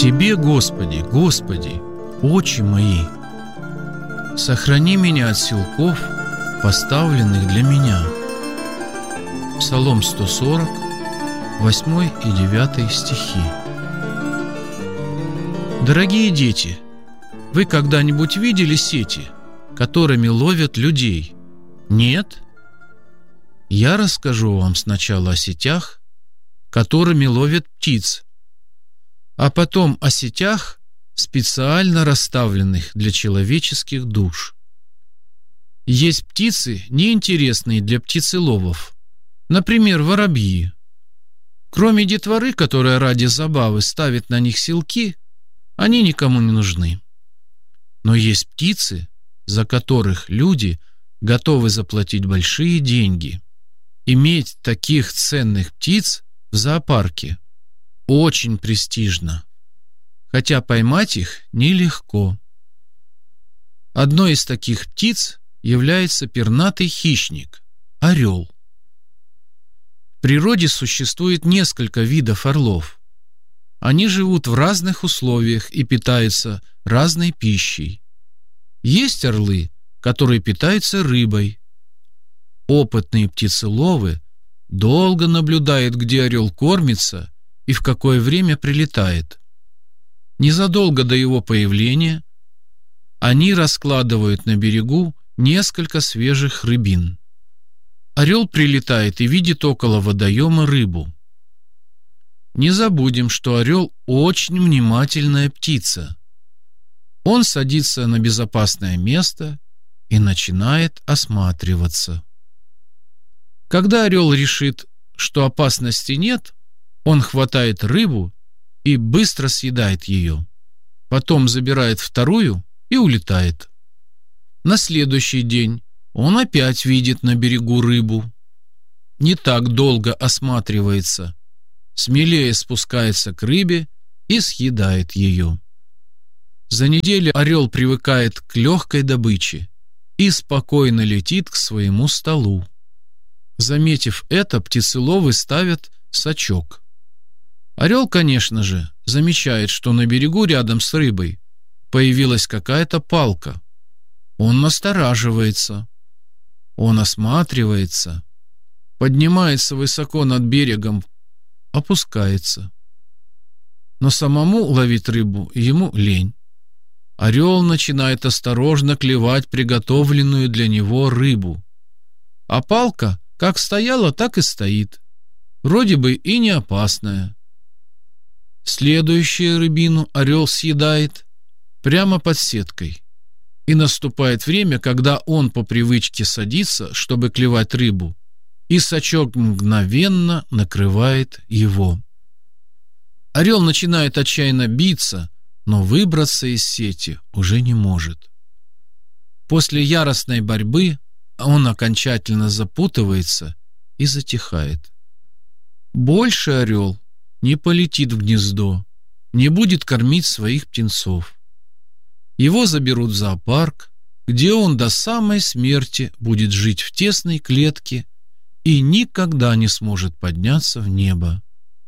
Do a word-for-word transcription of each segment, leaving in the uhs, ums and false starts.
Тебе, Господи, Господи, очи мои, сохрани меня от силков, поставленных для меня. Псалом сто сорок, восьмой и девятый стихи. Дорогие дети, вы когда-нибудь видели сети, которыми ловят людей? Нет? Я расскажу вам сначала о сетях, которыми ловят птиц, а потом о сетях, специально расставленных для человеческих душ. Есть птицы, неинтересные для птицеловов, например, воробьи. Кроме детворы, которая ради забавы ставит на них силки, они никому не нужны. Но есть птицы, за которых люди готовы заплатить большие деньги. Иметь таких ценных птиц в зоопарке очень престижно, хотя поймать их нелегко. Одной из таких птиц является пернатый хищник – орел. В природе существует несколько видов орлов. Они живут в разных условиях и питаются разной пищей. Есть орлы, которые питаются рыбой. Опытные птицеловы долго наблюдают, где орел кормится и в какое время прилетает. Незадолго до его появления они раскладывают на берегу несколько свежих рыбин. Орел прилетает и видит около водоема рыбу. Не забудем, что орел очень внимательная птица. Он садится на безопасное место и начинает осматриваться. Когда орел решит, что опасности нет, он хватает рыбу и быстро съедает ее. Потом забирает вторую и улетает. На следующий день он опять видит на берегу рыбу. Не так долго осматривается, смелее спускается к рыбе и съедает ее. За неделю орел привыкает к легкой добыче и спокойно летит к своему столу. Заметив это, птицеловы ставят сачок. Орел, конечно же, замечает, что на берегу рядом с рыбой появилась какая-то палка. Он настораживается. Он осматривается, поднимается высоко над берегом, опускается. Но самому ловить рыбу ему лень. Орел начинает осторожно клевать приготовленную для него рыбу. А палка как стояла, так и стоит. Вроде бы и не опасная. Следующую рыбину орел съедает прямо под сеткой. И наступает время, когда он по привычке садится, чтобы клевать рыбу, и сачок мгновенно накрывает его. Орел начинает отчаянно биться, но выбраться из сети уже не может. После яростной борьбы он окончательно запутывается и затихает. Больше орел не полетит в гнездо, не будет кормить своих птенцов. Его заберут в зоопарк, где он до самой смерти будет жить в тесной клетке и никогда не сможет подняться в небо.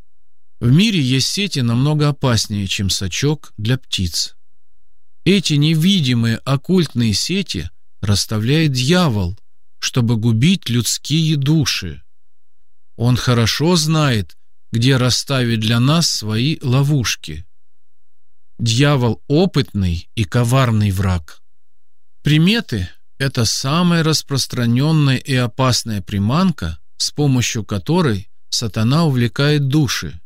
В мире есть сети намного опаснее, чем сачок для птиц. Эти невидимые оккультные сети расставляет дьявол, чтобы губить людские души. Он хорошо знает, где расставить для нас свои ловушки. Дьявол – опытный и коварный враг. Приметы – это самая распространенная и опасная приманка, с помощью которой сатана увлекает души.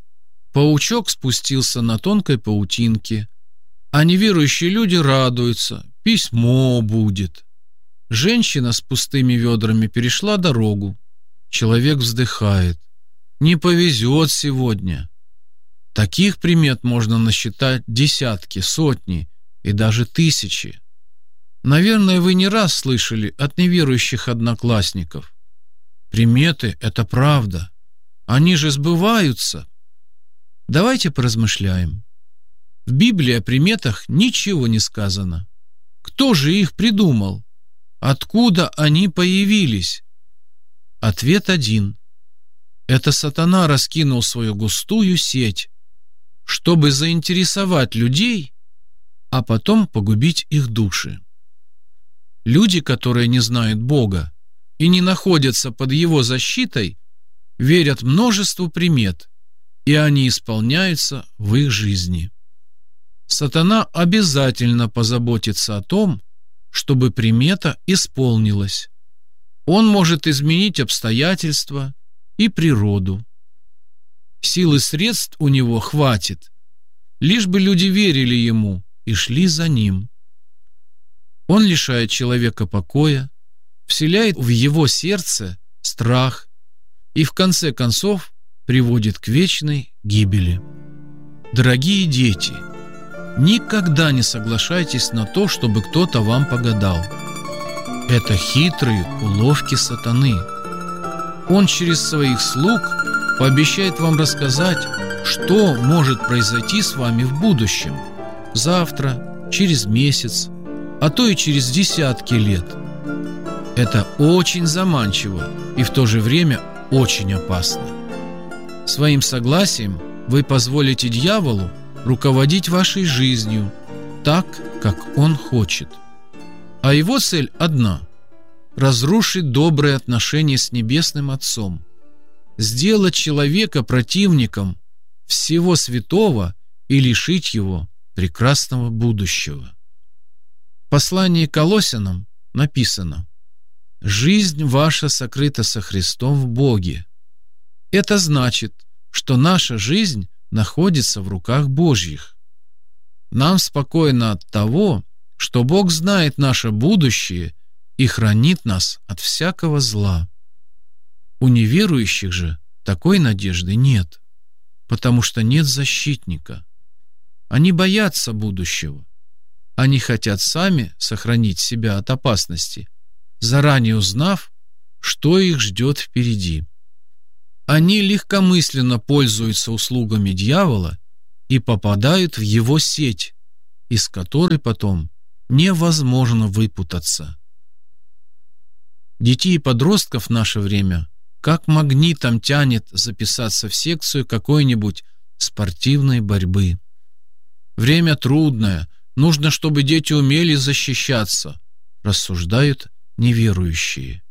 Паучок спустился на тонкой паутинке, а неверующие люди радуются – письмо будет. Женщина с пустыми ведрами перешла дорогу. Человек вздыхает. Не повезет сегодня. Таких примет можно насчитать десятки, сотни и даже тысячи. Наверное, вы не раз слышали от неверующих одноклассников. Приметы – это правда. Они же сбываются. Давайте поразмышляем. В Библии о приметах ничего не сказано. Кто же их придумал? Откуда они появились? Ответ один. Это сатана раскинул свою густую сеть, чтобы заинтересовать людей, а потом погубить их души. Люди, которые не знают Бога и не находятся под Его защитой, верят множеству примет, и они исполняются в их жизни. Сатана обязательно позаботится о том, чтобы примета исполнилась. Он может изменить обстоятельства и природу. Сил и средств у него хватит, лишь бы люди верили ему и шли за ним. Он лишает человека покоя, вселяет в его сердце страх и в конце концов приводит к вечной гибели. Дорогие дети, никогда не соглашайтесь на то, чтобы кто-то вам погадал. Это хитрые уловки сатаны. Он через своих слуг пообещает вам рассказать, что может произойти с вами в будущем, завтра, через месяц, а то и через десятки лет. Это очень заманчиво и в то же время очень опасно. Своим согласием вы позволите дьяволу руководить вашей жизнью так, как он хочет. А его цель одна – разрушить добрые отношения с Небесным Отцом, сделать человека противником всего святого и лишить его прекрасного будущего. В послании к Колоссянам написано: «Жизнь ваша сокрыта со Христом в Боге». Это значит, что наша жизнь находится в руках Божьих. Нам спокойно от того, что Бог знает наше будущее и хранит нас от всякого зла. У неверующих же такой надежды нет, потому что нет защитника. Они боятся будущего. Они хотят сами сохранить себя от опасности, заранее узнав, что их ждет впереди. Они легкомысленно пользуются услугами дьявола и попадают в его сеть, из которой потом невозможно выпутаться. Детей и подростков в наше время как магнитом тянет записаться в секцию какой-нибудь спортивной борьбы. Время трудное, нужно, чтобы дети умели защищаться, рассуждают неверующие.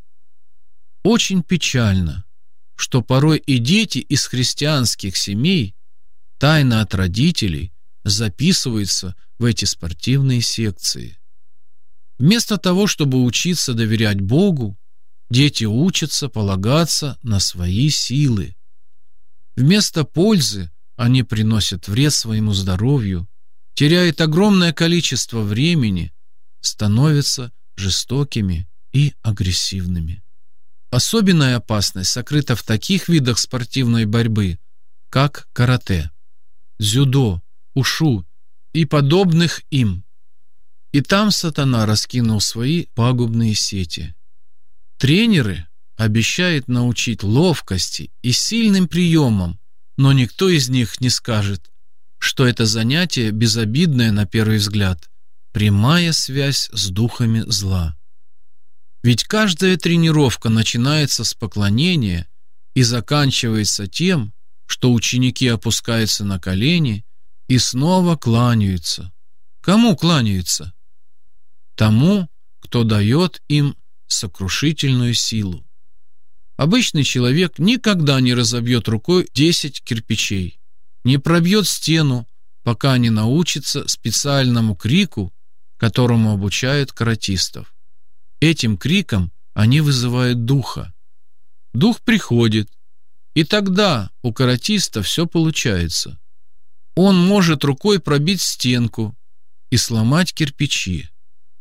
Очень печально, что порой и дети из христианских семей тайно от родителей записываются в эти спортивные секции. Вместо того, чтобы учиться доверять Богу, дети учатся полагаться на свои силы. Вместо пользы они приносят вред своему здоровью, теряют огромное количество времени, становятся жестокими и агрессивными. Особенная опасность сокрыта в таких видах спортивной борьбы, как карате, дзюдо, ушу и подобных им. И там сатана раскинул свои пагубные сети. Тренеры обещают научить ловкости и сильным приемам, но никто из них не скажет, что это занятие безобидное на первый взгляд, прямая связь с духами зла. Ведь каждая тренировка начинается с поклонения и заканчивается тем, что ученики опускаются на колени и снова кланяются. Кому кланяются? Тому, кто дает им сокрушительную силу. Обычный человек никогда не разобьет рукой десять кирпичей, не пробьет стену, пока не научится специальному крику, которому обучают каратистов. Этим криком они вызывают духа. Дух приходит, и тогда у каратиста все получается. Он может рукой пробить стенку и сломать кирпичи.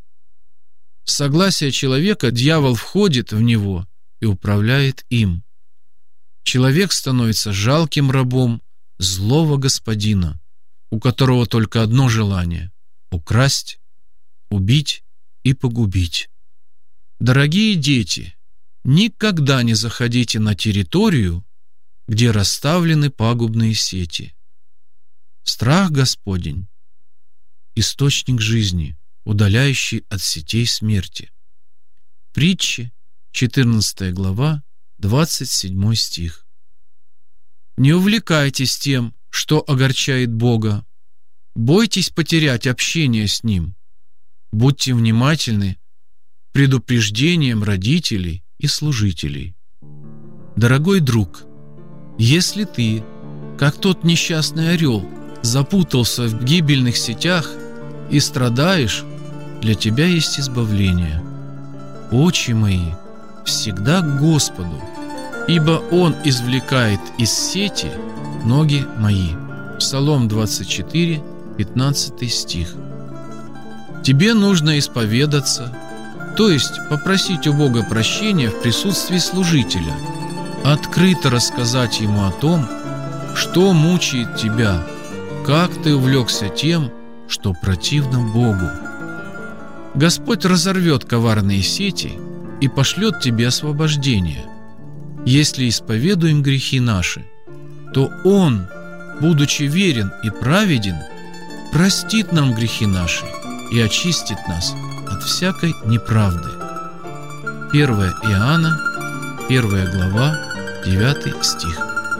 С согласия человека дьявол входит в него и управляет им. Человек становится жалким рабом злого господина, у которого только одно желание – украсть, убить и погубить. Дорогие дети, никогда не заходите на территорию, где расставлены пагубные сети. Страх Господень – источник жизни, удаляющий от сетей смерти. Притчи, четырнадцатая глава, двадцать седьмой стих. Не увлекайтесь тем, что огорчает Бога. Бойтесь потерять общение с Ним. Будьте внимательны к предупреждениям родителей и служителей. Дорогой друг, если ты, как тот несчастный орел, запутался в гибельных сетях и страдаешь, для тебя есть избавление. Очи мои всегда к Господу, ибо Он извлекает из сети ноги мои. Псалом двадцать четыре, пятнадцатый стих. Тебе нужно исповедаться, то есть попросить у Бога прощения в присутствии служителя, открыто рассказать Ему о том, что мучает тебя, как ты увлекся тем, что противно Богу. Господь разорвет коварные сети и пошлет тебе освобождение. Если исповедуем грехи наши, то Он, будучи верен и праведен, простит нам грехи наши и очистит нас от всякой неправды. первое Иоанна, первая глава, девятый стих.